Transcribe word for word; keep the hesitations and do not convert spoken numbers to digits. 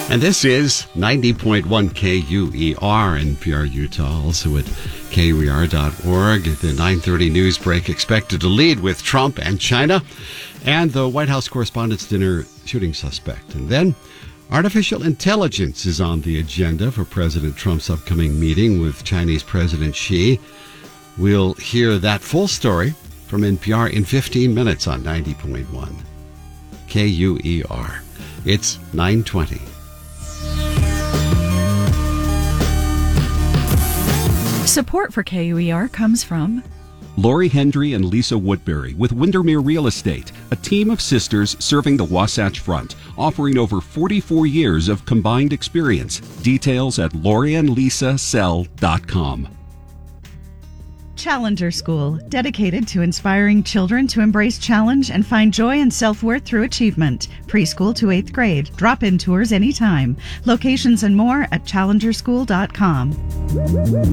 And this is ninety point one K U E R in N P R Utah, also at K U E R dot org. The nine thirty news break expected to lead with Trump and China and the White House Correspondents' Dinner shooting suspect. And then artificial intelligence is on the agenda for President Trump's upcoming meeting with Chinese President Xi. We'll hear that full story from N P R in fifteen minutes on ninety point one K U E R. It's nine twenty. Support for K U E R comes from Lori Hendry and Lisa Woodbury with Windermere Real Estate, a team of sisters serving the Wasatch Front, offering over forty-four years of combined experience. Details at lori and lisa sell dot com. Challenger School, dedicated to inspiring children to embrace challenge and find joy and self-worth through achievement. Preschool to eighth grade. Drop-in tours anytime. Locations and more at challenger school dot com.